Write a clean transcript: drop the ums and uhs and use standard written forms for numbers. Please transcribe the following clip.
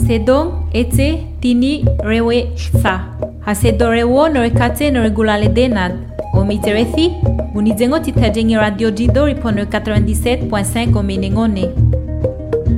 Sedong ete tini rewe sa. Hasedorewo norekate noregulale denad. Omiterethi, unizengo titajengi radio jido ripono 97.5 omenengone.